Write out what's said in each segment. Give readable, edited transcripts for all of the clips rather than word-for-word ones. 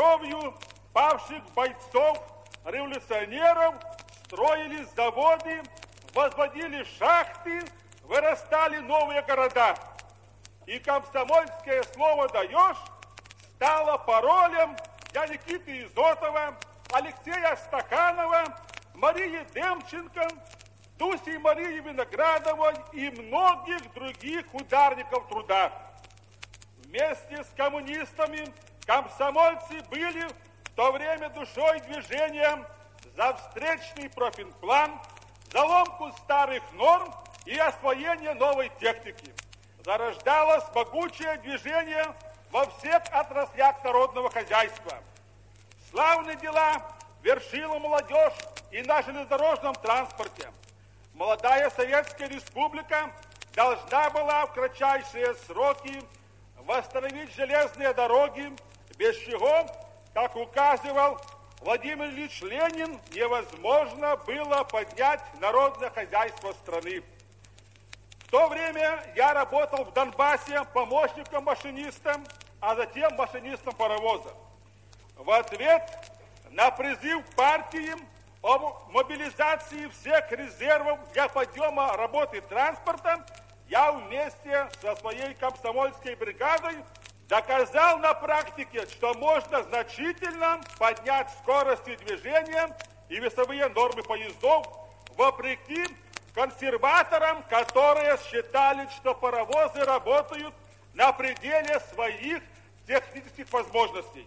кровью павших бойцов, революционеров строились заводы, возводили шахты, вырастали новые города. И комсомольское слово «даешь» стало паролем для Никиты Изотова, Алексея Стаханова, Марии Демченко, Дуси Марии Виноградовой и многих других ударников труда. Вместе с коммунистами комсомольцы были в то время душой движения за встречный профинплан, за ломку старых норм и освоение новой техники. Зарождалось могучее движение во всех отраслях народного хозяйства. Славные дела вершила молодежь и на железнодорожном транспорте. Молодая Советская Республика должна была в кратчайшие сроки восстановить железные дороги, без чего, как указывал Владимир Ильич Ленин, невозможно было поднять народное хозяйство страны. В то время я работал в Донбассе помощником машиниста, а затем машинистом паровоза. В ответ на призыв партии об мобилизации всех резервов для подъема работы транспорта я вместе со своей комсомольской бригадой доказал на практике, что можно значительно поднять скорости движения и весовые нормы поездов, вопреки консерваторам, которые считали, что паровозы работают на пределе своих технических возможностей.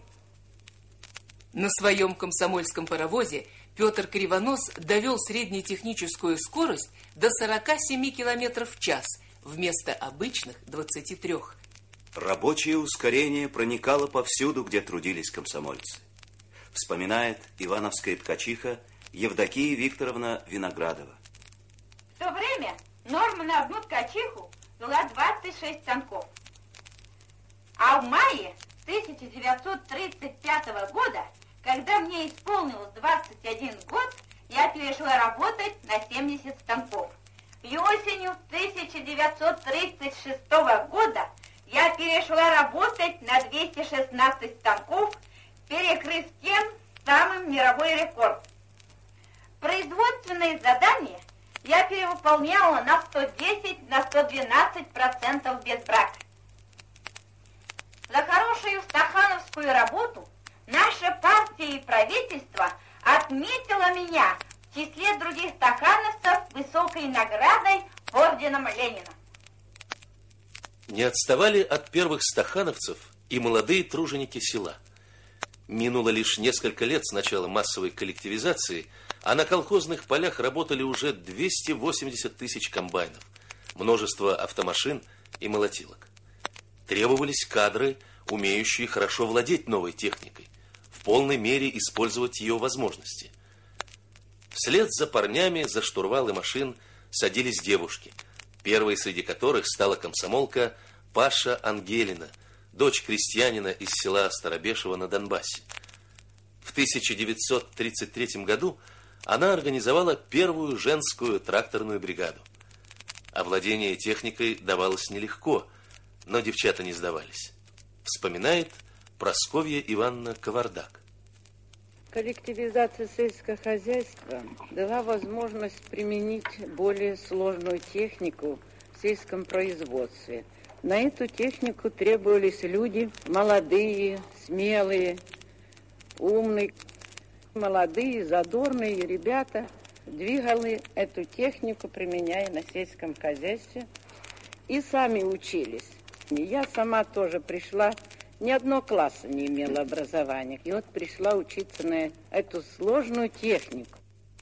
На своем комсомольском паровозе Петр Кривонос довел среднетехническую скорость до 47 км в час вместо обычных 23. Рабочее ускорение проникало повсюду, где трудились комсомольцы. Вспоминает ивановская ткачиха Евдокия Викторовна Виноградова. В то время норма на одну ткачиху была 26 станков. А в мае 1935 года, когда мне исполнилось 21 год, я перешла работать на 70 станков. И осенью 1936 года я перешла работать на 216 станков, перекрыв тем самым мировой рекорд. Производственные задания я перевыполняла на 110-112% без брака. За хорошую стахановскую работу наша партия и правительство отметило меня в числе других стахановцев высокой наградой орденом Ленина. Не отставали от первых стахановцев и молодые труженики села. Минуло лишь несколько лет с начала массовой коллективизации, а на колхозных полях работали уже 280 тысяч комбайнов, множество автомашин и молотилок. Требовались кадры, умеющие хорошо владеть новой техникой, в полной мере использовать ее возможности. Вслед за парнями за штурвалы машин садились девушки, первой среди которых стала комсомолка Паша Ангелина, дочь крестьянина из села Старобешево на Донбассе. В 1933 году она организовала первую женскую тракторную бригаду. Овладение техникой давалось нелегко, но девчата не сдавались. Вспоминает Прасковья Ивановна Кавардак. Коллективизация сельского хозяйства дала возможность применить более сложную технику в сельском производстве. На эту технику требовались люди молодые, смелые, умные. Молодые, задорные ребята двигали эту технику, применяя на сельском хозяйстве, и сами учились. Я сама тоже пришла, ни одного класса не имела образования, и вот пришла учиться на эту сложную технику.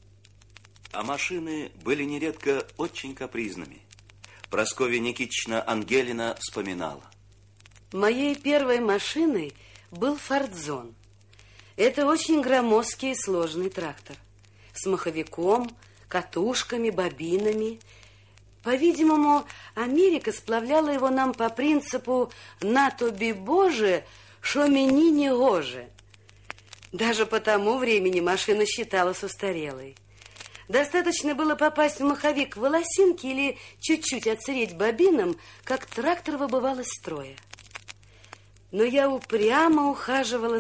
А машины были нередко очень капризными. Прасковья Никитична Ангелина вспоминала. Моей первой машиной был «Фордзон». Это очень громоздкий и сложный трактор. С маховиком, катушками, бобинами. По-видимому, Америка сплавляла его нам по принципу «на тобі Боже, шо мені не гоже». Даже по тому времени машина считалась устарелой. Достаточно было попасть в маховик волосинки или чуть-чуть отсереть бобином, как трактор выбывал из строя. Но я упрямо ухаживала